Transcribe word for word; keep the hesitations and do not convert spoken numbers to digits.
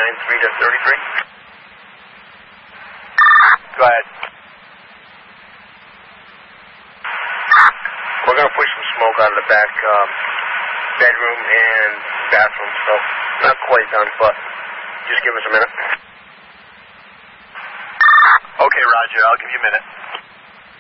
nine three to thirty-three. Go ahead. We're going to push some smoke out of the back um, bedroom and bathroom, so not quite done, but just give us a minute. Okay, Roger. I'll give you a minute.